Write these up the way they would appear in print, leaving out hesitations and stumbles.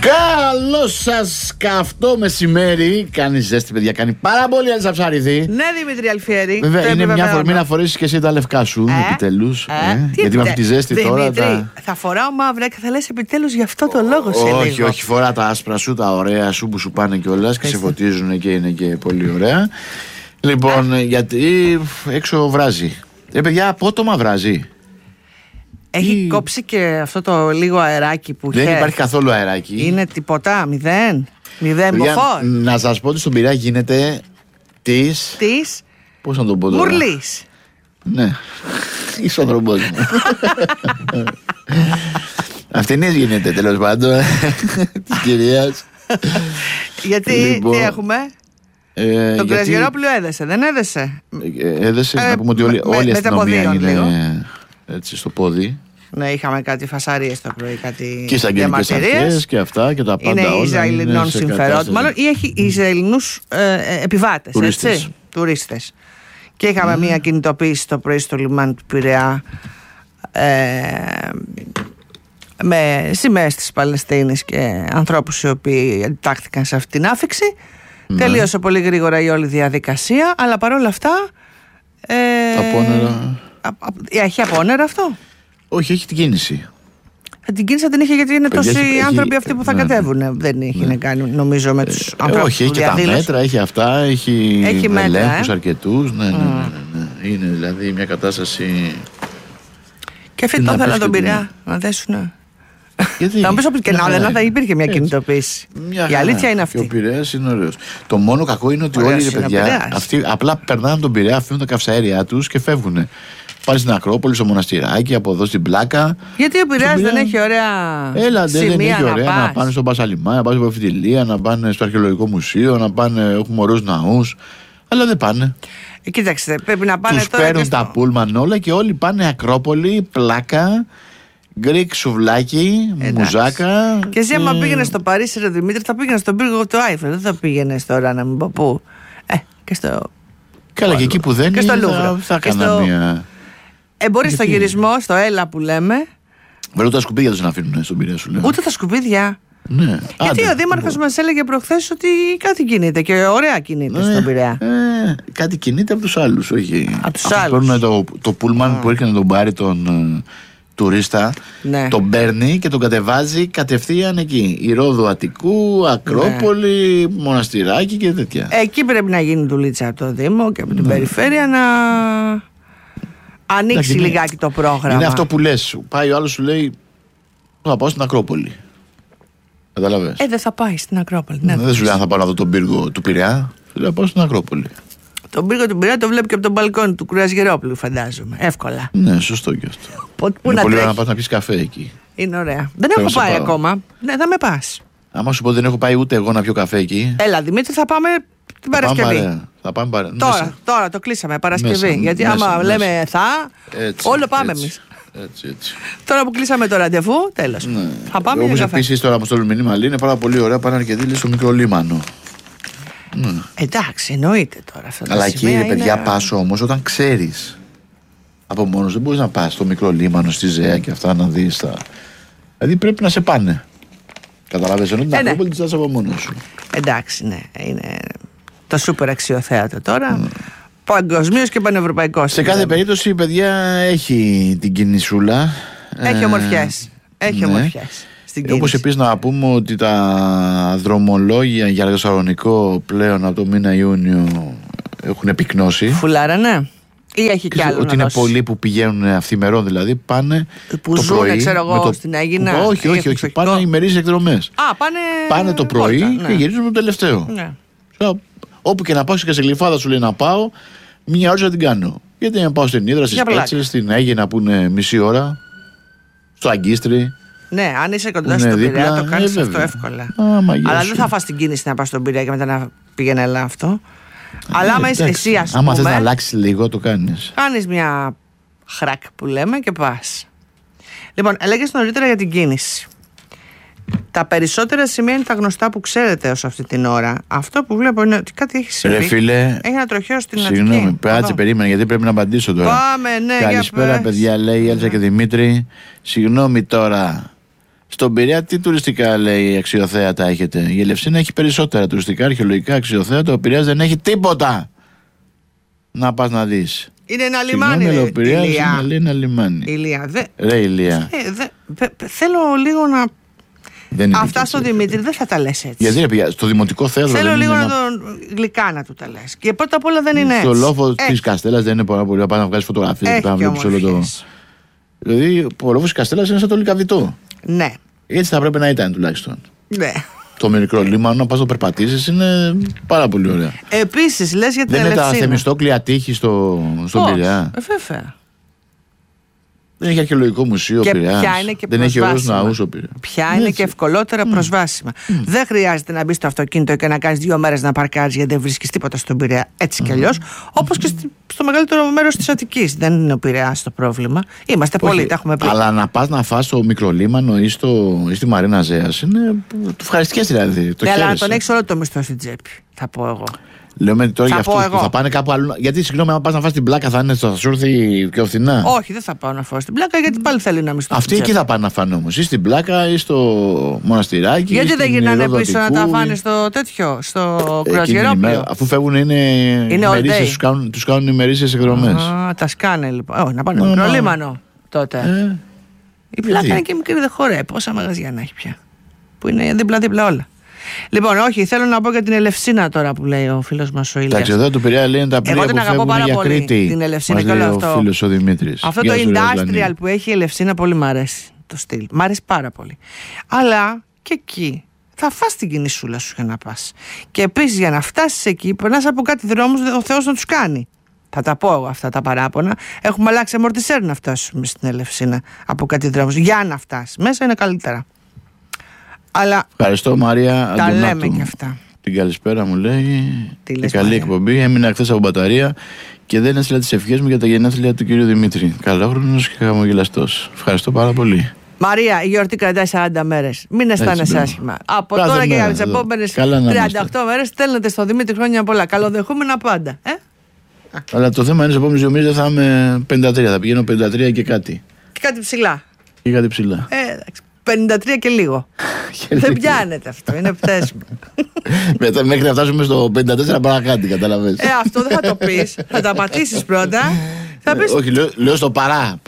Καλό σας καυτό μεσημέρι. Κάνει ζέστη, παιδιά. Κάνει πάρα πολύ Αλσαψάριδη. Ναι, Δημήτρη Αλφιέρη. Βέβαια, είναι μια φορμή να φορέσεις και εσύ τα λευκά σου. Επιτέλους. Γιατί με αυτή τη ζέστη Δημήτρη, τώρα. θα φοράω μαύρα και θα λες επιτέλους γι' αυτό το λόγο σε λίγο. Όχι, όχι, φορά τα άσπρα σου, τα ωραία σου που σου πάνε κιόλας και σε φωτίζουν και είναι και πολύ ωραία. Λοιπόν, γιατί έξω βράζει. Παιδιά, απότομα βράζει. Έχει κόψει και αυτό το λίγο αεράκι που δεν υπάρχει καθόλου αεράκι. Είναι τίποτα, μηδέν μποφόρ. Να σας πω ότι στον Πειραιά γίνεται της πώς να το πω τώρα. Μουρλής. Ναι, ισοδρομπός μου. Αυτήν γίνεται τέλος πάντων της κυρίας. Γιατί λοιπόν, τι έχουμε. Το Κρασγερόπουλο έδεσε, δεν έδεσε. Έδεσε, να πούμε ότι όλη η αστυνομία είναι έτσι στο πόδι. Ναι, είχαμε κάτι φασαρίες το πρωί, κάτι και εισαγγελικές αρχές και αυτά και τα πάντα. Είναι όλα. Ισραηλινών συμφερόντων, μάλλον, ή έχει Ισραηλινούς επιβάτες, τουρίστες. Και είχαμε μια κινητοποίηση το πρωί στο λιμάνι του Πειραιά με σημαίες της Παλαιστίνης και ανθρώπους οι οποίοι αντιτάχθηκαν σε αυτή την άφιξη. Τελείωσε πολύ γρήγορα η όλη διαδικασία, αλλά παρόλα αυτά απόνερα. Έχει απόνερα αυτό? Όχι, έχει την κίνηση. Την κίνηση θα την είχε γιατί είναι τόσοι άνθρωποι αυτοί που θα κατέβουν. Δεν έχει να κάνει νομίζω με τους ανθρώπους. Όχι, έχει και τα μέτρα, έχει αυτά, έχει ελέγχους αρκετούς. Ναι. Είναι δηλαδή μια κατάσταση. Και αυτοί το ήθελαν τον Πειραιά να δέσουν. Θα μου πεις ότι και να θα υπήρχε μια κινητοποίηση. Η αλήθεια είναι αυτή. Και ο Πειραιάς είναι ωραίος. Το μόνο κακό είναι ότι όλοι οι παιδιά αυτοί απλά περνάνε τον Πειραιά, αφήνουν τα καυσαέρια τους και φεύγουν. Πάνε στην Ακρόπολη, στο μοναστηράκι, από εδώ στην Πλάκα. Γιατί ο Πειραιάς δεν έχει ωραία σημεία, δεν έχει ωραία να πάνε στον Πασαλιμά, να πάνε στην Παφιτιλία, να πάνε στο Αρχαιολογικό Μουσείο, να πάνε, έχουμε ωραίους ναούς. Αλλά δεν πάνε. Κοίταξε, πρέπει να πάνε τους τώρα. Τους παίρνουν τα πούλμαν όλα και όλοι πάνε Ακρόπολη, Πλάκα, Γκρικ, σουβλάκι, μουζάκα. Και εσύ, άμα πήγαινε στο Παρίσι, ρε Δημήτρη, θα πήγαινε στον πύργο του Άιφελ. Δεν θα πήγαινε τώρα να μην πω πού. Και στο. Καλά, και εκεί που δεν είναι. Και στο Λούβρο. Θα έκανα μια. Μπορεί στο γυρισμό, στο έλα που λέμε. Βέβαια, τα σκουπίδια τους να αφήνουν στον Πειραιά, σου λέω. Ούτε τα σκουπίδια. Ναι. Γιατί ο Δήμαρχος μας έλεγε προχθές ότι κάτι κινείται και ωραία κινείται στον Πειραιά. Κάτι κινείται από τους άλλους, όχι. Από τους άλλους. Παίρνουν το πούλμαν που έρχεται να τον πάρει τον τουρίστα, τον παίρνει και τον κατεβάζει κατευθείαν εκεί. Η Ρόδο Αττικού, Ακρόπολη, μοναστηράκι και τέτοια. Εκεί πρέπει να γίνει δουλίτσα από το Δήμο και από την περιφέρεια να ανοίξει λιγάκι το πρόγραμμα. Είναι αυτό που λες. Πάει ο άλλος, σου λέει θα πάω στην Ακρόπολη. Καταλαβες. Δεν θα πάει στην Ακρόπολη. Δεν σου λέει αν θα πάω να δω τον πύργο του Πειραιά. Σου λέει θα πάω στην Ακρόπολη. Τον πύργο του Πειραιά το βλέπει και από τον μπαλκόνι του Κρασγερόπουλου, φαντάζομαι. Εύκολα. Ναι, σωστό και αυτό. Είναι πολύ ωραία να πας να πεις καφέ εκεί. Είναι ωραία. Δεν έχω πάει ακόμα. Ναι, θα με πας. Άμα σου πω δεν έχω πάει ούτε εγώ να πιω καφέ εκεί. Έλα, Δημήτρη, θα πάμε την Παρασκευή. Θα πάμε τώρα το κλείσαμε Παρασκευή. Γιατί άμα λέμε όλο πάμε εμείς. Έτσι. Τώρα που κλείσαμε το ραντεβού, τέλος. Θα πάμε για καφέ. Επίσης τώρα μου στέλνουν μήνυμα, είναι πάρα πολύ ωραία. Πάνε αρκετοί στο μικρό λίμανο. Εντάξει, εννοείται τώρα αυτό. Αλλά εκεί είναι παιδιά, πας όμως όταν ξέρεις. Από μόνος δεν μπορείς να πας στο μικρό λίμανο, στη Ζέα και αυτά να δεις τα. Δηλαδή πρέπει να σε πάνε. Καταλαβαίνεις, ενώ την Ακρόπολη της από μόνος σου. Εντάξει, ναι. Είναι το σούπερ αξιοθέατο τώρα. Παγκοσμίως και πανευρωπαϊκός. Σε κάθε περίπτωση, παιδιά, έχει την κινησούλα. Έχει ομορφιές. Έχει ομορφιές. Όπως επίσης να πούμε ότι τα δρομολόγια για Θεσσαλονικό πλέον από το μήνα Ιούνιο έχουν πυκνώσει. Φουλάρα, ναι. Ή έχει κι άλλο. Ότι είναι πολλοί που πηγαίνουν αυθημερών, δηλαδή πάνε που το πρωί. Που ξέρω εγώ, στην Αίγινα. Όχι. Πάνε ημερήσεις εκδρομές. Πάνε το πρωί και γυρίζουν το τελευταίο. Ναι. Όπου και να πάω και σε Γλυφάδα σου λέει να πάω, μια ώρα θα την κάνω. Γιατί να πάω στην Ύδρα, στις Πέτσες, στην Αίγινα που είναι μισή ώρα, στο Αγκίστρι. Ναι, αν είσαι κοντά στον Πειραιά το κάνεις αυτό εύκολα. Αλλά δεν θα φας την κίνηση να πας στον Πειραιά και μετά να πήγαινε έλα αυτό. Αλλά άμα είσαι εσύ, ας πούμε. Άμα θες να αλλάξεις λίγο, το κάνεις. Κάνεις μια χρακ που λέμε και πας. Λοιπόν, έλεγες νωρίτερα για την κίνηση. Τα περισσότερα σημεία είναι τα γνωστά που ξέρετε ως αυτή την ώρα. Αυτό που βλέπω είναι ότι κάτι έχει συμβεί. Ρε φίλε, έχει ένα τροχαίο στην Αττική. Συγγνώμη, πάτσε, περίμενε γιατί πρέπει να απαντήσω τώρα. Πάμε, ναι. Καλησπέρα, παιδιά, λέει η Έλσα και Δημήτρη. Συγγνώμη τώρα. Στον Πειραιά τι τουριστικά λέει αξιοθέατα έχετε? Η Ελευσίνα έχει περισσότερα τουριστικά, αρχαιολογικά αξιοθέατα. Ο Πειραιάς δεν έχει τίποτα να πας να δεις. Είναι ένα λιμάνι, Ηλία. Είναι ένα λιμάνι. Ηλία. Ρε Ηλία. Θέλω λίγο να... Αυτά στο Δημήτρη δεν θα τα λες έτσι. Γιατί ρε παιδιά, στο Δημοτικό Θέατρο θέλω λίγο να τον γλυκά να του τα λες. Και πρώτα απ' όλα δεν είναι έτσι. Στο λόφο της Καστέλας δεν είναι πάρα πολύ να πας να βγάλεις φωτογραφίες. Να βλέπεις όλο το... Δηλαδή ο λόφος της Καστέλας είναι σαν το Λυκαβητό. Ναι. Έτσι θα πρέπει να ήταν τουλάχιστον. Ναι. Το μικρό λίμανο, να πας το περπατήσεις, είναι πάρα πολύ ωραία. Επίσης, λες για την Ελευσίνα. Δεν είναι τα Θεμιστόκλια τείχη στον Πειραιά? Βέβαια. Δεν έχει αρχαιολογικό μουσείο ο Πειραιάς. Δεν έχει ωραίους ναούς ο Πειραιάς. Ποια είναι και ευκολότερα προσβάσιμα. Δεν χρειάζεται να μπει στο αυτοκίνητο και να κάνεις 2 μέρες να παρκάρεις γιατί δεν βρίσκεις τίποτα στον Πειραιά. Έτσι κι αλλιώς. Όπως και στο μεγαλύτερο μέρος της Αττικής. Δεν είναι ο Πειραιάς το πρόβλημα. Είμαστε πολλοί, τα έχουμε πει. Αλλά να πας να φας στο μικρολίμανο ή στη Μαρίνα Ζέας είναι ευχαριστικές δηλαδή. Αλλά να τον έχεις όλο το μισθό στην τσέπη, θα πω εγώ. Λέμε τώρα για αυτούς που θα πάνε κάπου αλλού. Γιατί συγγνώμη, αν πας να φας την πλάκα θα σου έρθει πιο φθηνά? Όχι, δεν θα πάω να φάω στην πλάκα γιατί πάλι θέλει να μισθώ. Αυτοί εκεί θα πάνε να φάνε όμως. Ή στην πλάκα ή στο μοναστηράκι. Γιατί δεν γυρνάνε πίσω να τα φάνε στο τέτοιο, στο κρουαζιερόπλαιο? Αφού φεύγουν είναι μερίσσες, τους κάνουν ημερήσιες εκδρομές. Τα σκάνε λοιπόν. Να πάνε μικρολίμανο τότε. Η πλάκα είναι και μικρή, δεν χωράει. Πόσα μαγαζιά να έχει πια? Που είναι δίπλα-δίπλα όλα. Λοιπόν, όχι, θέλω να πω για την Ελευσίνα τώρα που λέει ο φίλος μας ο Ηλίας. Εντάξει, εδώ του Πειραιά λένε τα πλοία που φεύγουν για Κρήτη. Την Ελευσίνα και όλο αυτό. Ο φίλος ο Δημήτρης. Αυτό το industrial που έχει η Ελευσίνα πολύ μ' αρέσει το στυλ. Μ' αρέσει πάρα πολύ. Αλλά και εκεί θα φας την κινησούλα σου για να πας. Και επίσης για να φτάσεις εκεί περνάς από κάτι δρόμους ο Θεός να τους κάνει. Θα τα πω εγώ αυτά τα παράπονα. Έχουμε αλλάξει αμορτισέρ να φτάσουμε στην Ελευσίνα από κάτι δρόμους. Για να φτάσεις. Μέσα είναι καλύτερα. Αλλά ευχαριστώ Μαρία. Τα λέμε και αυτά. Την καλησπέρα μου λέει. Τι λες, καλή Μαρία? Εκπομπή. Έμεινα χθες από μπαταρία και δεν έστειλα τις ευχές μου για τα γενέθλια του κυρίου Δημήτρη. Καλόχρονος και χαμογελαστός. Ευχαριστώ πάρα πολύ. Μαρία, η γιορτή κρατάει 40 μέρες. Μην αισθάνεσαι άσχημα. Από κάθε τώρα και για τις εδώ. επόμενες 38 μέρες στέλνετε στο Δημήτρη χρόνια πολλά. Καλοδεχούμενα πάντα. Αλλά το θέμα είναι στις επόμενες 2 μήνες θα είμαι 53. Θα πηγαίνω 53 και κάτι. Και κάτι ψηλά. Και κάτι ψηλά. 53 και λίγο. Δεν πιάνεται αυτό, είναι πτέσιμο. Μέχρι να φτάσουμε στο 54 παρακάτω, καταλαβαίνεις. Αυτό δεν θα το πεις. Θα τα πατήσεις πρώτα. Θα πεις... Όχι, λέω στο παρά.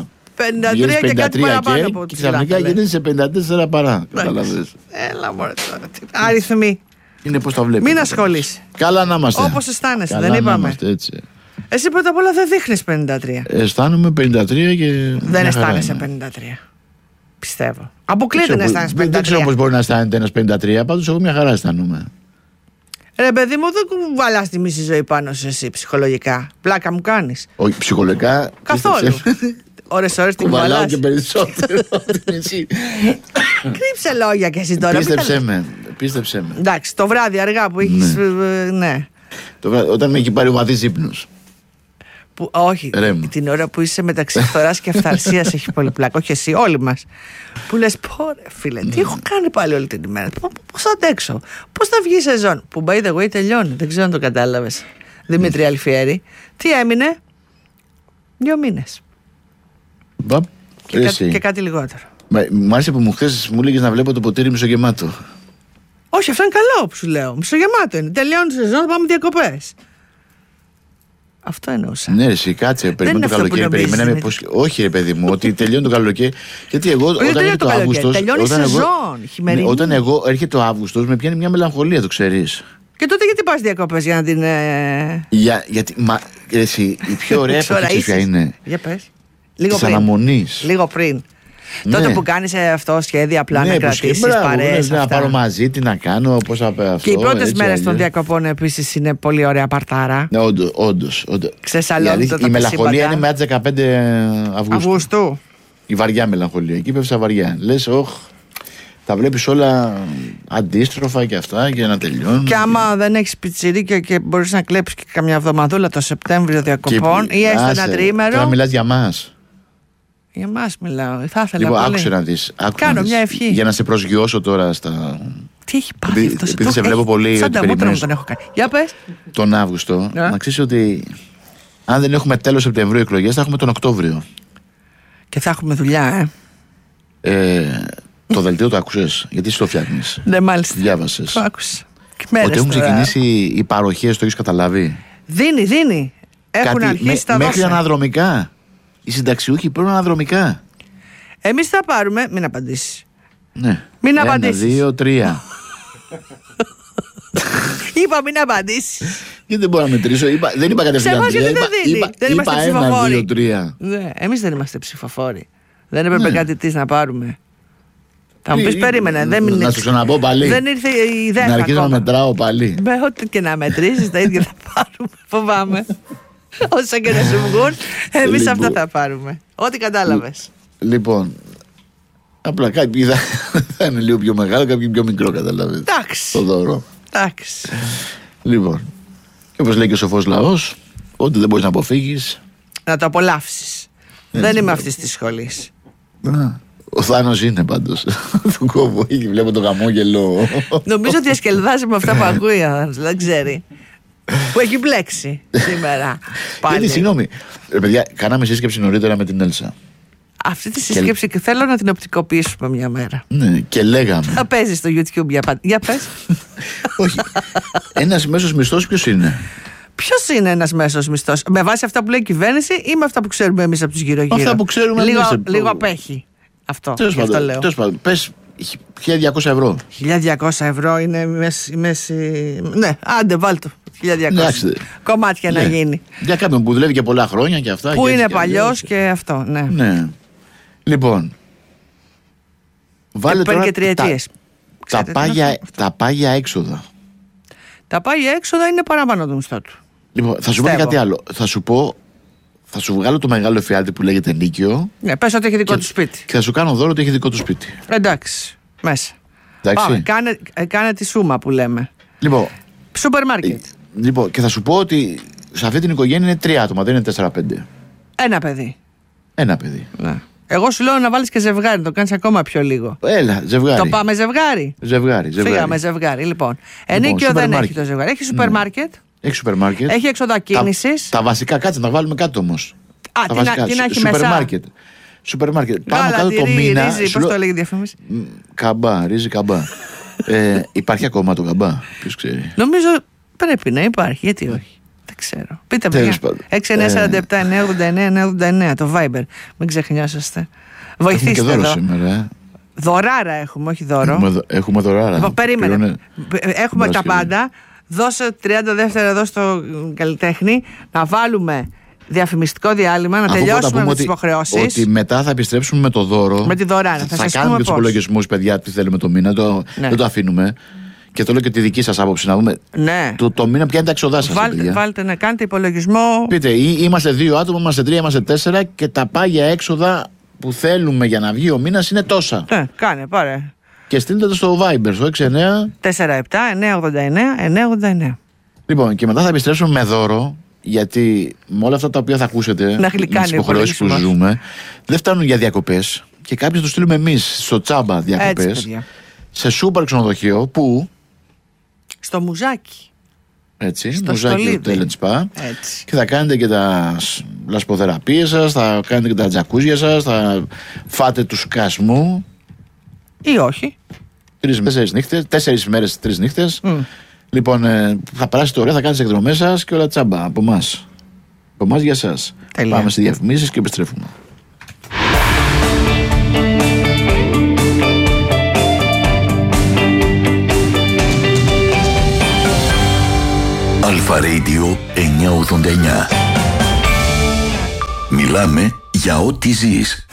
53 και κάτι παραπάνω από και ξαφνικά γίνεται σε 54 παρά. Καταλαβαίνεις. Έλα μωρέ τώρα. Αριθμοί. Είναι πώς τα βλέπεις. Μην ασχολείσαι. Καλά να είμαστε. Όπως αισθάνεσαι, καλά δεν είπαμε. Έτσι. Εσύ πρώτα απ' όλα δεν δείχνεις 53. Αισθάνομαι 53 και. Δεν αισθάνεσαι 53. Πιστεύω. Αποκλείται να αισθάνεσαι 53. Δεν ξέρω πώς μπορεί να αισθάνεται ένας 53, πάντως εγώ μια χαρά αισθάνομαι. Ρε παιδί μου, δεν κουβαλάς τη μισή ζωή πάνω σε εσύ ψυχολογικά. Πλάκα μου κάνεις. Όχι, ψυχολογικά. Καθόλου. Ώρες την κουβαλάς. Κουβαλάω και περισσότερο. Κρύψε λόγια κι εσύ τώρα. Πίστεψέ με. Εντάξει, το βράδυ αργά που έχεις. Ναι. Όταν με έχει πάρει ο βαθύς ύπνος. Όχι, την ώρα που είσαι μεταξύ φθοράς και αυθαρσίας έχει πολύ πλάκα. Όχι εσύ, όλοι μας. Που λες, πω ρε φίλε, τι έχω κάνει πάλι όλη την ημέρα. Πώς θα αντέξω, πώς θα βγει η σεζόν. Που by the way τελειώνει, δεν ξέρω αν το κατάλαβες. Δημήτρη Αλφιέρη. Τι έμεινε? 2 μήνες. Και κάτι λιγότερο. Μ' άρεσε που χθες μου έλεγες να βλέπω το ποτήρι μισογεμάτο. Όχι, αυτό είναι καλό που σου λέω. Μισογεμάτο είναι. Τελειώνει η σεζόν, πάμε διακοπές. Αυτό εννοούσα. Ναι, εσύ κάτσε. Περιμένουμε το καλοκαίρι. Περιμέναμε πως. Όχι, ρε παιδί μου, ότι τελειώνει το καλοκαίρι. Γιατί εγώ όταν έρχεται το Αύγουστο. Τελειώνει η σεζόν. Χειμερινή. Όταν εγώ έρχεται ο Αύγουστος, με πιάνει μια μελαγχολία, το ξέρεις. Και τότε γιατί πας διακοπές για να την. Γιατί. Εσύ, η πιο ωραία εποχή ποια είναι? Για πες. Λίγο πριν. Αναμονής. Λίγο πριν. Ναι. Τότε που κάνεις αυτό σχέδια απλά να κρατήσεις παρέες. Να πάρω μαζί, τι να κάνω, πώς θα αυτό. Και οι πρώτες μέρες των διακοπών επίσης είναι πολύ ωραία παρτάρα. Ναι, όντως. Ξεσαλώνει το η μελαγχολία είναι με 15 Αυγούστου. Η βαριά μελαγχολία. Εκεί πέφτει βαριά. Λες, τα βλέπεις όλα αντίστροφα και αυτά και να τελειώνουν. Και άμα δεν έχεις πιτσιρίκια και μπορείς να κλέψεις και καμιά εβδομαδούλα το Σεπτέμβριο διακοπών ή έστω ένα τριήμερο. Τώρα μιλάς για μας. Για εμάς μιλάω. Θα ήθελα λοιπόν, άκουσε να δεις. Κάνω μια ευχή. Για να σε προσγειώσω τώρα στα. Τι έχει πάθει αυτός? Επειδή σε βλέπω πολύ. Σαν τα μούτρα μου τον έχω κάνει. Για πες. Τον Αύγουστο. Να ξέρεις ότι αν δεν έχουμε τέλος Σεπτεμβρίου εκλογές, θα έχουμε τον Οκτώβριο. Και θα έχουμε δουλειά, Το δελτίο το άκουσες? Γιατί εσύ το φτιάχνεις? Ναι, μάλιστα. Διάβασες? Το άκουσα. Ότι έχουν ξεκινήσει οι παροχές, το έχεις καταλάβει? Δίνει. Έχουν αρχίσει τα μέχρι αναδρομικά. Οι συνταξιούχοι παίρνουν αναδρομικά. Εμείς θα πάρουμε. Μην απαντήσεις. Ναι. Μην απαντήσεις. 1, 2, 3. Είπα μην απαντήσεις. Γιατί δεν μπορώ να μετρήσω? Δεν είπα κατευθείαν 3. Δεν είμαστε ψηφοφόροι. 1, 2, 3. Ναι, εμείς δεν είμαστε ψηφοφόροι. Δεν έπρεπε κάτι της να πάρουμε. Θα μου πεις περίμενε. Να σου ξαναπώ πάλι. Δεν ήρθε η ιδέα. Να αρχίσω να μετράω πάλι. Ό,τι και να μετρήσεις, τα ίδια θα πάρουμε. Φοβάμαι. Όσα και να σου βγουν, εμείς αυτά θα πάρουμε. Ό,τι κατάλαβες. Λοιπόν, απλά κάποιοι θα είναι λίγο πιο μεγάλο, κάποιοι πιο μικρό, καταλάβες. Εντάξει. Το δώρο. Εντάξει. Λοιπόν, και όπως λέει και ο σοφός λαός, ό,τι δεν μπορείς να αποφύγεις, να το απολαύσεις. Δεν είμαι αυτής της σχολής. Ο Θάνος είναι πάντως. Του κόβω, βλέπω το χαμόγελο. Νομίζω ότι ασκελδάζει με αυτά που ακούει, δεν ξέρει. Που έχει μπλέξει σήμερα. Γιατί, συγγνώμη, παιδιά, κάναμε σύσκεψη νωρίτερα με την Έλσα. Αυτή τη σύσκεψη και θέλω να την οπτικοποιήσουμε μια μέρα. Ναι, και λέγαμε. Θα παίζει στο YouTube για πες. Όχι. Ένας μέσος μισθός ποιος είναι? Ποιος είναι ένας μέσος μισθός? Με βάση αυτά που λέει η κυβέρνηση ή με αυτά που ξέρουμε εμείς από τους γύρω-γύρω? Αυτά που ξέρουμε εμείς. Λίγο απέχει. Αυτό λέω. Τέλος πάντων, πες 1.200 ευρώ. 1.200 ευρώ είναι η μέση. Ναι, άντε βάλτο. 1.200 κομμάτια να γίνει. Για κάποιον που δουλεύει και πολλά χρόνια και αυτά. Που είναι παλιός και αυτό, ναι. Λοιπόν, βάλε τώρα και τριετίες. Τα πάγια έξοδα. Τα πάγια έξοδα είναι παραπάνω το μισθό του. Λοιπόν, θα σου πω κάτι άλλο. Θα σου βγάλω το μεγάλο εφιάλτη που λέγεται Νίκιο. Ναι, πες ότι έχει δικό του σπίτι. Και θα σου κάνω δώρο ότι έχει δικό του σπίτι. Εντάξει, μέσα. Εντάξει. Πάμε, κάνε τη σούμα που λέμε. Λοιπόν, σούπερ μάρκετ. Λοιπόν, και θα σου πω ότι σε αυτή την οικογένεια είναι 3 άτομα, δεν είναι 4-5. Ένα παιδί. Ένα παιδί. Ναι. Εγώ σου λέω να βάλεις και ζευγάρι, το κάνεις ακόμα πιο λίγο. Έλα, ζευγάρι. Το πάμε ζευγάρι. Ζευγάρι. Φύγαμε ζευγάρι, λοιπόν. Ενίκιο δεν έχει το ζευγάρι. Έχει σούπερ μάρκετ. Έχει σούπερ μάρκετ. Έχει έξοδα κίνησης. Τα βασικά, κάτσε να βάλουμε κάτω όμως. Τι να έχει μέσα. Σούπερ μάρκετ. Πάνω κάτω το μήνα. Πώς το λέγει η διαφήμιση? Καμπά, ρύζι καμπά. Υπάρχει ακόμα το καμπά, ποιος ξέρει? Νομίζω πρέπει να υπάρχει, γιατί όχι? Δεν ξέρω. Πείτε παιδιά. 6-9-47-9-89-9-89 το Viber. Μην ξεχνιόσαστε. Βοηθήστε και δώρο εδώ. Σήμερα. Δωράρα έχουμε, όχι δώρο. Έχουμε δωράρα. Περίμενε. Έχουμε τα πάντα. Δώσε 30 δεύτερα εδώ στο καλλιτέχνη να βάλουμε διαφημιστικό διάλειμμα, να τελειώσουμε με τις υποχρεώσεις. Ότι μετά θα επιστρέψουμε με το δώρο. Με τη δωράρα. Θα κάνουμε και τους υπολογισμούς, παιδιά, τι θέλουμε το μήνα. Δεν το αφήνουμε. Και το λέω και τη δική σας άποψη, να δούμε. Ναι. Το μήνα ποια είναι τα εξοδά σας. Βάλτε να κάνετε υπολογισμό. Πείτε, είμαστε 2 άτομα, είμαστε 3, είμαστε 4 και τα πάγια έξοδα που θέλουμε για να βγει ο μήνας είναι τόσα. Ναι, κάνε, πάρε. Και στείλτε το στο Viber, στο 697-989-989. Λοιπόν, και μετά θα επιστρέψουμε με δώρο, γιατί με όλα αυτά τα οποία θα ακούσετε, με τις υποχρεώσεις που ζούμε, δεν φτάνουν για διακοπές. Και κάποιους τους στείλουμε εμείς στο τσάμπα διακοπές. Σε σούπερ ξενοδοχείο που. Στο Μουζάκι. Έτσι, στο Μουζάκι Hotel & Spa. Και θα κάνετε και τα λασποθεραπείες σας, θα κάνετε και τα τζακούζια σας, θα φάτε του σκασμού. Ή όχι. 4 μέρες, 3 νύχτες. Λοιπόν, θα περάσετε ωραία, θα κάνετε τις εκδρομές σας και όλα τσάμπα από εμάς. Από εμάς για εσάς. Πάμε στις διαφημίσεις και επιστρέφουμε. Αλφα Radio 989. Μιλάμε για ό,τι ζεις.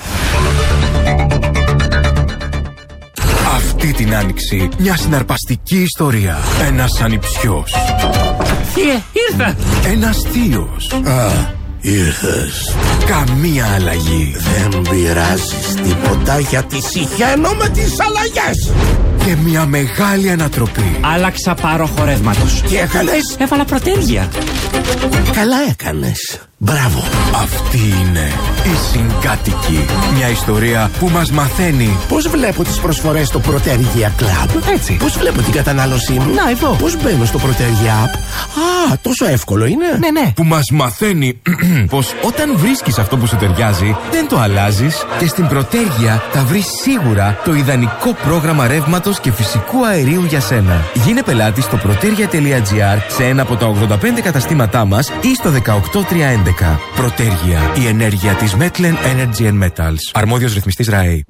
Αυτή την άνοιξη μια συναρπαστική ιστορία. Ένας ανιψιός. Ήρθα. Ένας θείος. Ήρθες. Καμία αλλαγή. Δεν πειράζεις τίποτα γιατί συχαίνω με τις αλλαγές. Και μια μεγάλη ανατροπή. Άλλαξα πάρο χορεύματος. Τι έκανες? Έβαλα προτέρια. Καλά έκανες. Μπράβο. Αυτή είναι η Συγκάτοικη. Μια ιστορία που μας μαθαίνει. Πώς βλέπω τις προσφορές στο Protergia Club. Έτσι. Πώς βλέπω την κατανάλωσή μου. Να, εδώ. Πώς μπαίνω στο Protergia App. Α, τόσο εύκολο είναι. Ναι. Που μας μαθαίνει πως όταν βρίσκεις αυτό που σου ταιριάζει, δεν το αλλάζεις και στην Protergia θα βρεις σίγουρα το ιδανικό πρόγραμμα ρεύματος και φυσικού αερίου για σένα. Γίνε πελάτης στο protergia.gr σε ένα από τα 85 καταστήματά μας ή στο 18311. Protergia, η ενέργεια της Metlen Energy and Metals. Αρμόδιος ρυθμιστής ΡΑΕ.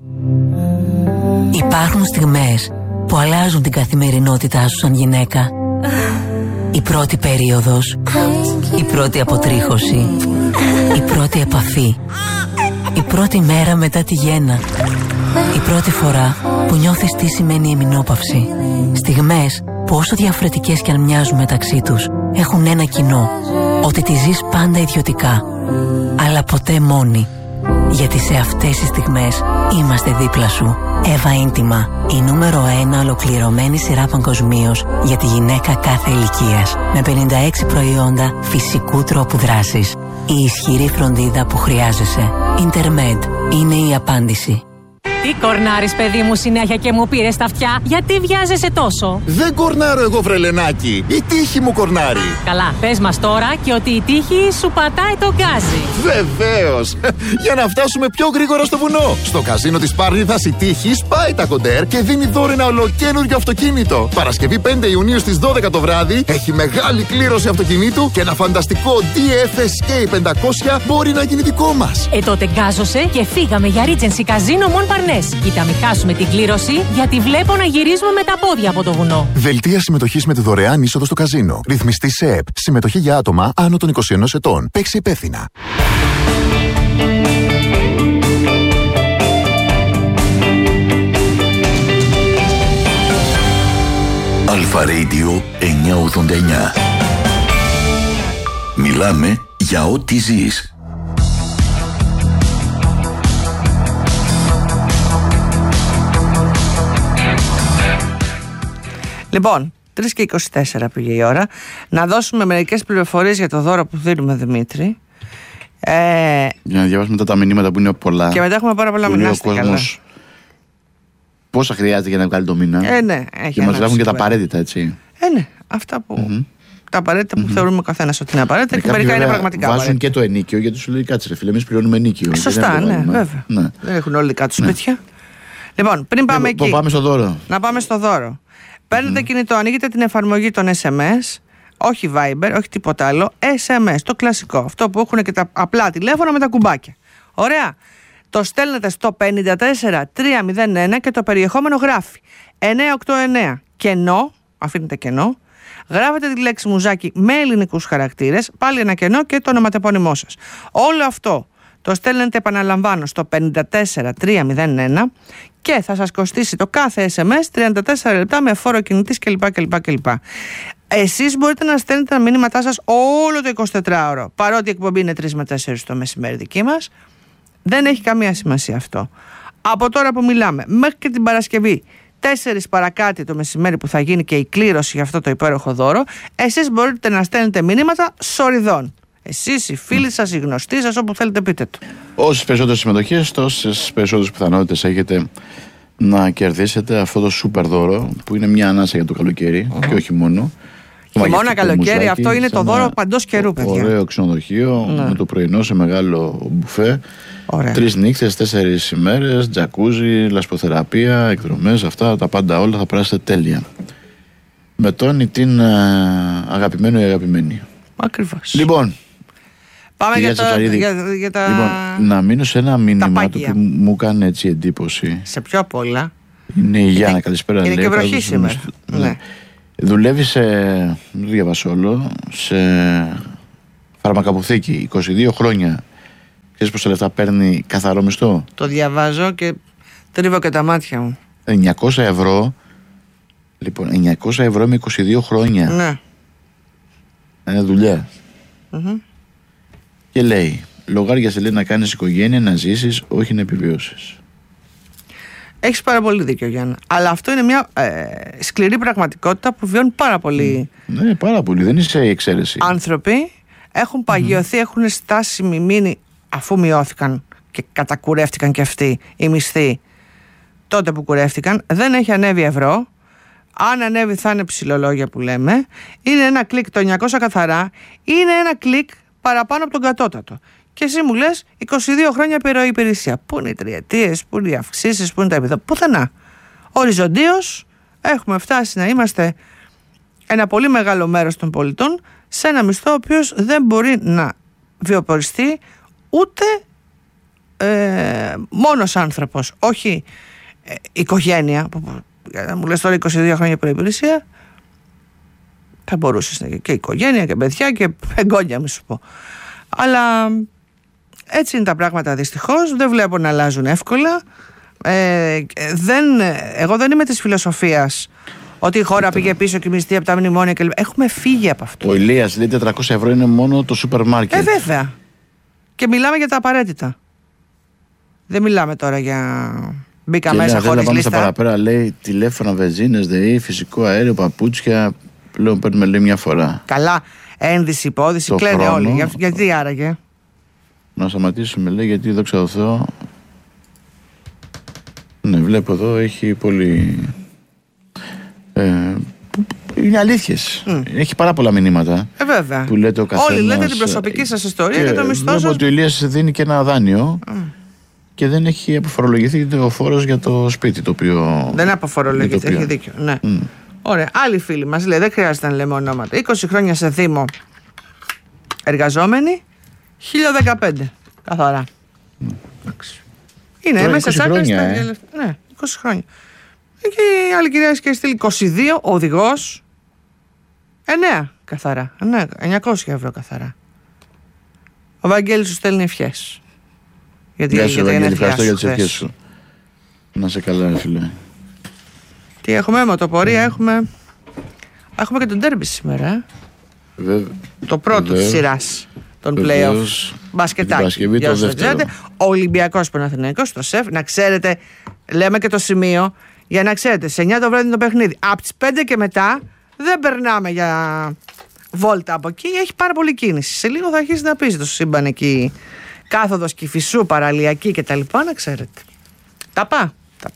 Υπάρχουν στιγμές που αλλάζουν την καθημερινότητά σου σαν γυναίκα. Η πρώτη περίοδος, η πρώτη αποτρίχωση, η πρώτη επαφή, η πρώτη μέρα μετά τη γέννα, η πρώτη φορά που νιώθεις τι σημαίνει εμεινόπαυση. Στιγμές που όσο διαφορετικές κι αν μοιάζουν μεταξύ τους, έχουν ένα κοινό, ότι τη ζεις πάντα ιδιωτικά, αλλά ποτέ μόνη. Γιατί σε αυτές τις στιγμές είμαστε δίπλα σου. Εύα Ίντιμα, η νούμερο 1 ολοκληρωμένη σειρά παγκοσμίως για τη γυναίκα κάθε ηλικίας. Με 56 προϊόντα φυσικού τρόπου δράσης. Η ισχυρή φροντίδα που χρειάζεσαι. Intermed είναι η απάντηση. Τι κορνάρεις, παιδί μου, συνέχεια και μου πήρες τα αυτιά? Γιατί βιάζεσαι τόσο? Δεν κορνάρω εγώ, βρελενάκι. Η τύχη μου κορνάρει. Καλά, πες μας τώρα και ότι η τύχη σου πατάει τον γκάζι. Βεβαίως. Για να φτάσουμε πιο γρήγορα στο βουνό. Στο καζίνο της Πάρνηθας η τύχη σπάει τα κοντέρ και δίνει δώρο ένα ολοκαίνουργιο αυτοκίνητο. Παρασκευή 5 Ιουνίου στις 12 το βράδυ έχει μεγάλη κλήρωση αυτοκινήτου και ένα φανταστικό DFSK 500 μπορεί να γίνει δικό μας. Τότε γκάζωσε και φύγαμε για Regency Casino Mon Parnes. Κοίτα, μην χάσουμε την κλήρωση, γιατί βλέπω να γυρίζουμε με τα πόδια από το βουνό. Δελτία συμμετοχής με τη δωρεάν είσοδο στο καζίνο. Ρυθμιστή ΣΕΕΠ. Συμμετοχή για άτομα άνω των 21 ετών. Παίξει υπεύθυνα. Αλφα Radio 989. Μιλάμε για ό,τι ζεις. Λοιπόν, 3 και 24 πήγε η ώρα. Να δώσουμε μερικές πληροφορίες για το δώρο που δίνουμε, Δημήτρη. Για να διαβάσουμε μετά τα μηνύματα που είναι πολλά. Και μετά έχουμε πάρα πολλά μηνύματα. Ο κόσμος πόσα χρειάζεται για να βγάλει το μήνα. Ναι, και μας γράφουν και τα απαραίτητα, έτσι. Ναι, αυτά που. Τα απαραίτητα που θεωρούμε ο καθένας ότι είναι απαραίτητα και μερικά είναι πραγματικά βάζουν απαραίτητα. και το ενίκιο γιατί σου λέει κάτσε, ρε φίλε, εμείς πληρώνουμε ενίκιο. Σωστά, ναι, βέβαια. Ναι. Δεν έχουν όλοι δικά τους σπίτια. Λοιπόν, πριν πάμε εκεί. Πάμε στο δώρο. Να πάμε στο δώρο. Παίρνετε κινητό, ανοίγετε την εφαρμογή των SMS, όχι Viber, όχι τίποτα άλλο, SMS, το κλασικό, αυτό που έχουν και τα απλά τηλέφωνα με τα κουμπάκια. Ωραία. Το στέλνετε στο 54301 και το περιεχόμενο γράφει 989 κενό, αφήνετε κενό, γράφετε τη λέξη μουζάκι με ελληνικούς χαρακτήρες, πάλι ένα κενό και το ονοματεπώνυμό σας. Όλο αυτό το στέλνετε, επαναλαμβάνω, στο 54301 και θα σας κοστίσει το κάθε SMS 34 λεπτά με φόρο κινητής κλπ. Εσείς μπορείτε να στέλνετε τα μήνυματά σας όλο το 24ωρο. Παρότι η εκπομπή είναι 3 με 4 το μεσημέρι δική μας, δεν έχει καμία σημασία αυτό. Από τώρα που μιλάμε μέχρι και την Παρασκευή 4 παρακάτω το μεσημέρι που θα γίνει και η κλήρωση για αυτό το υπέροχο δώρο, εσείς μπορείτε να στέλνετε μηνύματα σοριδών. Εσείς, οι φίλοι σας, οι γνωστοί σας, όπου θέλετε πείτε το. Όσες περισσότερες συμμετοχές, τόσες περισσότερες πιθανότητες έχετε να κερδίσετε αυτό το σούπερ δώρο που είναι μια ανάσα για το καλοκαίρι και όχι μόνο. Χειμώνα, καλοκαίρι, αυτό είναι το δώρο παντός καιρού, παιδιά. Ωραίο ξενοδοχείο με το πρωινό σε μεγάλο μπουφέ. 3 νύχτες, 4 ημέρες, τζακούζι, λασποθεραπεία, εκδρομές, αυτά τα πάντα όλα θα περάσετε τέλεια. Με τον ή την αγαπημένο ή αγαπημένη. Ακριβώς. Λοιπόν, πάμε για τα... Λοιπόν, να μείνω σε ένα μήνυμα το που μου κάνει έτσι εντύπωση. Σε πιο απ' όλα. Είναι η Γιάννα, καλησπέρα. Είναι και βροχή σήμερα. Ναι. Δουλεύει σε, δεν το διαβάσω όλο, σε φαρμακαποθήκη 22 χρόνια. Ξέρεις πόσα λεφτά παίρνει καθαρό μισθό? Το διαβάζω και τρίβω και τα μάτια μου. 900 ευρώ. Λοιπόν, 900 ευρώ με 22 χρόνια. Ναι. Είναι δουλειά. Και λέει, λογάριασε, λέει, να κάνεις οικογένεια, να ζήσεις, όχι να επιβιώσεις. Έχεις πάρα πολύ δίκιο, Γιάννα. Αλλά αυτό είναι μια σκληρή πραγματικότητα που βιώνουν πάρα πολύ. Ναι, πάρα πολύ. Δεν είσαι η εξαίρεση. Άνθρωποι. έχουν παγιωθεί, έχουν στάσιμη μείνει, αφού μειώθηκαν και κατακουρεύτηκαν και αυτοί οι μισθοί τότε που κουρεύτηκαν. Δεν έχει ανέβει ευρώ. Αν ανέβει θα είναι ψηλολόγια που λέμε. Είναι ένα κλικ το 900 καθαρά. Είναι ένα κλικ παραπάνω από τον κατώτατο. Και εσύ μου λες 22 χρόνια επιρροή υπηρεσία. Πού είναι οι τριετίες, πού είναι οι αυξήσεις, πού είναι τα επιδόματα? Πουθενά. Οριζοντίως έχουμε φτάσει να είμαστε ένα πολύ μεγάλο μέρος των πολιτών σε ένα μισθό ο οποίος δεν μπορεί να βιοποριστεί ούτε μόνος άνθρωπος, όχι οικογένεια. Μου λες τώρα 22 χρόνια προϋπηρεσία, θα μπορούσες και οικογένεια και παιδιά και εγγόνια, μη σου πω. Αλλά έτσι είναι τα πράγματα δυστυχώς. Δεν βλέπω να αλλάζουν εύκολα. Εγώ δεν είμαι της φιλοσοφίας ότι η χώρα πήγε πίσω και μισθή από τα μνημόνια κλπ. Έχουμε φύγει από αυτό. Ο Ηλίας λέει 400 ευρώ είναι μόνο το σούπερ μάρκετ. Βέβαια. Και μιλάμε για τα απαραίτητα. Δεν μιλάμε τώρα για μπήκα και μέσα χωρίς λίστα. Στα παραπέρα λέει τηλέφωνα, βενζίνες, ΔΕΗ, φυσικό αέριο, παπούτσια. Πλέον παίρνουμε λέει μια φορά. Καλά. Ένδυση, υπόδυση, κλαίνε όλοι. Γιατί άραγε? Να σταματήσουμε λέει, γιατί δόξα τω Θεώ. Ναι, βλέπω εδώ έχει πολύ. Είναι αλήθειες. Έχει πάρα πολλά μηνύματα. Βέβαια. Που λέτε ο καθένας, όλοι λέτε την προσωπική σας ιστορία και το μισθό σας. Βλέπω ότι ο Ηλίας δίνει και ένα δάνειο και δεν έχει αποφορολογηθεί ο φόρος για το σπίτι το οποίο. Δεν αποφορολογηθεί, έχει δίκιο. Ναι. Ωραία. Άλλοι φίλοι μας λέει, δεν χρειάζεται να λέμε ονόματα. 20 χρόνια σε Δήμο εργαζόμενοι, 1015 καθαρά. Είναι μέσα σε άκρη. Ναι, 20 χρόνια. Και η άλλη κυρία έχει στείλει 22, ο οδηγός 9 καθαρά. 900 ευρώ καθαρά. Ο Βαγγέλης σου στέλνει ευχές. Γεια σου Βαγγέλη, ευχαριστώ για τις ευχές σου. Να σε καλά φίλε. Τι έχουμε, μοτοπορία έχουμε. Έχουμε και τον ντέρμπι σήμερα. Το πρώτο της σειράς των play-offs. Μπασκετάκι. Ο Ολυμπιακός Παναθηναϊκός, το ΣΕΦ. Να ξέρετε, λέμε και το σημείο, για να ξέρετε, σε 9 το βράδυ είναι το παιχνίδι. Από τις 5 και μετά δεν περνάμε για βόλτα από εκεί. Έχει πάρα πολύ κίνηση. Σε λίγο θα αρχίσει να πείσει το σύμπαν εκεί. Κάθοδος Κηφισού, παραλιακή κτλ. Να ξέρετε. Τα πά.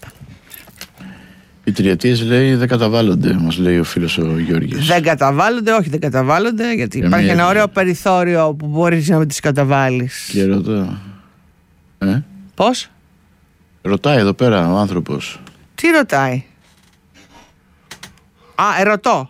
Οι τριετίες λέει δεν καταβάλλονται, μας λέει ο φίλος ο Γιώργης. Δεν καταβάλλονται, όχι δεν καταβάλλονται, γιατί υπάρχει ένα ωραίο περιθώριο που μπορείς να μην τις καταβάλεις. Και ρωτώ. Πώς? Ρωτάει εδώ πέρα ο άνθρωπος. Τι ρωτάει? Ερωτώ.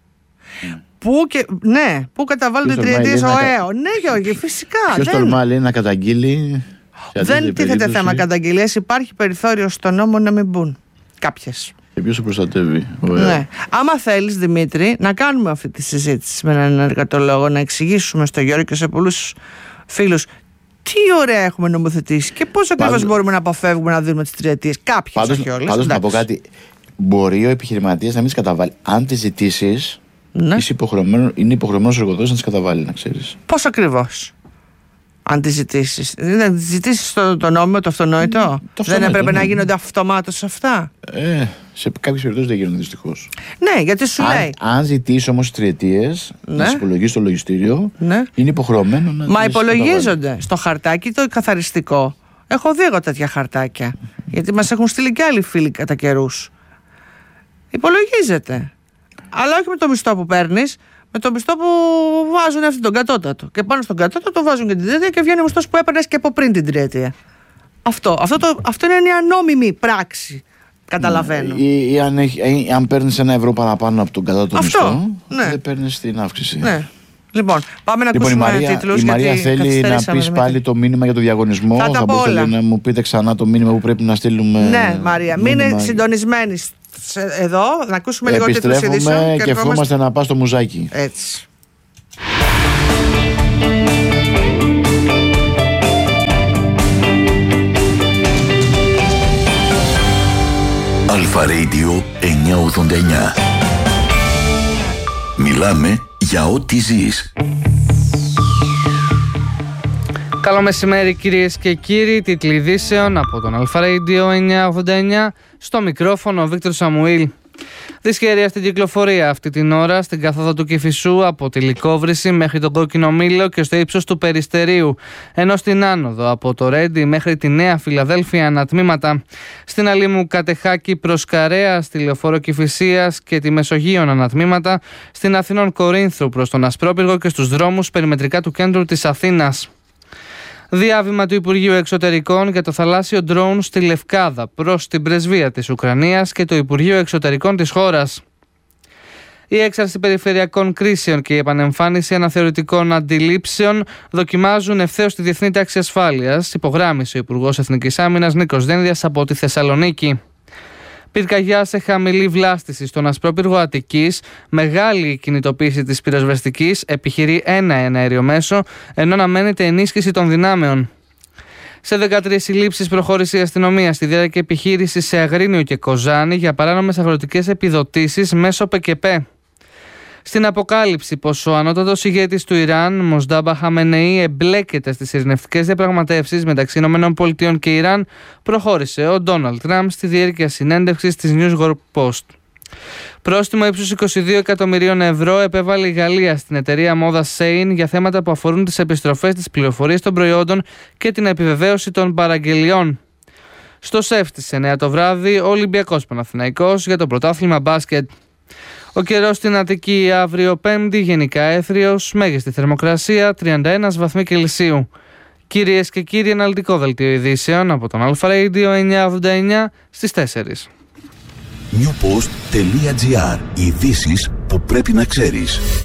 Πού καταβάλλονται οι τριετίες ο ΑΕΟ? Ναι Γιώργη, φυσικά. Ποιος τολμάει λέει να καταγγείλει? Δεν τίθεται θέμα καταγγελίας, υπάρχει περιθώριο στον νόμο να μην μπουν κάποιες. Και ποιος σε προστατεύει? Ναι. Άμα θέλεις Δημήτρη να κάνουμε αυτή τη συζήτηση με έναν εργατολόγο, να εξηγήσουμε στο Γιώργο και σε πολλούς φίλους τι ωραία έχουμε νομοθετήσει και πώς ακριβώς μπορούμε να αποφεύγουμε να δίνουμε τις τριετίες. Κάποιες, όχι όλες. Πάντως να πω κάτι, μπορεί ο επιχειρηματίας να μην τις καταβάλει. Αν τις ζητήσεις, είναι υποχρεωμένος ο εργοδότης να τις καταβάλει, να ξέρεις. Πώς ακριβώς? Αν τις ζητήσεις. Δεν ζητήσεις το νόμιμο, το αυτονόητο. Δεν έπρεπε να γίνονται αυτομάτως αυτά? Σε κάποιες περιπτώσεις δεν γίνονται δυστυχώς. Ναι, γιατί σου λέει. Αν ζητήσεις όμως τριετίες, να τις υπολογίσεις στο λογιστήριο, είναι υποχρεωμένο να. Μα υπολογίζονται στο χαρτάκι το καθαριστικό. Έχω δει εγώ τέτοια χαρτάκια. Γιατί μας έχουν στείλει και άλλοι φίλοι κατά καιρούς. Υπολογίζεται. Αλλά όχι με το μισθό που παίρνεις. Με το μισθό που βάζουν αυτόν τον κατώτατο. Και πάνω στον κατώτατο βάζουν και την τριετία και βγαίνει ο μισθός που έπαιρνες και από πριν την τριετία. Αυτό είναι μια νόμιμη πράξη. Καταλαβαίνω. Ή αν παίρνεις €1 παραπάνω από τον κατώτατο μισθό, δεν παίρνεις την αύξηση. Ναι. Λοιπόν, πάμε να ακούσουμε τίτλους. Η Μαρία θέλει να πεις πάλι το μήνυμα για το διαγωνισμό. Θα μπορούσατε να μου πείτε ξανά το μήνυμα που πρέπει να στείλουμε? Ναι, Μαρία, μείνε συντονισμένοι εδώ, να ακούσουμε λίγο τίτλους ειδήσεων. Επιστρέφουμε και ευχόμαστε να πας στο μουζάκι. Έτσι. Αλφα Radio 989. Μιλάμε για ό,τι ζεις. Καλό μεσημέρι κυρίες και κύριοι, τίτλοι ειδήσεων από τον Αλφα Radio 989. Στο μικρόφωνο ο Βίκτορ Σαμουήλ. Δυσχέρεια στην κυκλοφορία αυτή την ώρα στην καθόδο του Κηφισού από τη Λυκόβρηση μέχρι τον Κόκκινο Μήλο και στο ύψος του Περιστερίου, ενώ στην άνοδο από το Ρέντι μέχρι τη Νέα Φιλαδέλφια ανατμήματα, στην Αλήμου Κατεχάκη προς Καρέα, στη Λεωφόρο Κηφισίας και τη Μεσογείων ανατμήματα, στην Αθηνών Κορίνθου προς τον Ασπρόπυργο και στους δρόμους περιμετρικά του κέντρου της Αθήνας. Διάβημα του Υπουργείου Εξωτερικών για το θαλάσσιο ντρόουν στη Λευκάδα προς την Πρεσβεία της Ουκρανίας και το Υπουργείο Εξωτερικών της χώρας. Η έξαρση περιφερειακών κρίσεων και η επανεμφάνιση αναθεωρητικών αντιλήψεων δοκιμάζουν ευθέως τη διεθνή τάξη ασφάλειας, υπογράμμισε ο Υπουργός Εθνικής Άμυνας Νίκος Δένδιας από τη Θεσσαλονίκη. Πυρκαγιά σε χαμηλή βλάστηση στον Ασπρόπυργο Αττικής, μεγάλη κινητοποίηση της πυροσβεστικής, επιχειρεί ένα αέριο μέσο, ενώ αναμένεται ενίσχυση των δυνάμεων. Σε 13 συλλήψεις προχώρησε η αστυνομία στη διάρκεια επιχείρησης σε Αγρίνιο και Κοζάνη για παράνομες αγροτικές επιδοτήσεις μέσω ΠΚΠ. Στην αποκάλυψη πως ο ανώτατος ηγέτης του Ιράν, Μοσντάμπα Χαμενεή, εμπλέκεται στις ειρηνευτικές διαπραγματεύσεις μεταξύ ΗΠΑ και Ιράν, προχώρησε ο Ντόναλντ Τραμπ στη διάρκεια συνέντευξης της News York Post. Πρόστιμο ύψους 22 εκατομμυρίων ευρώ επέβαλε η Γαλλία στην εταιρεία μόδας Shein για θέματα που αφορούν τις επιστροφές της πληροφορίας των προϊόντων και την επιβεβαίωση των παραγγελιών. Στο ΣΕΦ στις 9 το βράδυ, ο Ολυμπιακός Παναθηναϊκός για το πρωτάθλημα μπάσκετ. Ο καιρός στην Αττική αύριο Πέμπτη, γενικά έθριος, μέγιστη θερμοκρασία 31 βαθμοί Κελσίου. Κυρίες και κύριοι, αναλυτικό δελτίο ειδήσεων από τον Αλφα Radio 989 στις 4. Newpost.gr. Ειδήσεις που πρέπει να ξέρεις.